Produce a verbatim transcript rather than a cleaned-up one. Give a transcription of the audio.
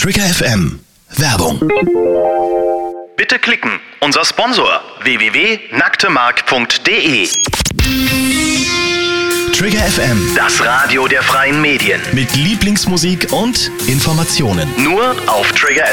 Trigger F M. Werbung. Bitte klicken. Unser Sponsor w w w punkt nacktemark punkt d e. Trigger F M. Das Radio der freien Medien. Mit Lieblingsmusik und Informationen. Nur auf Trigger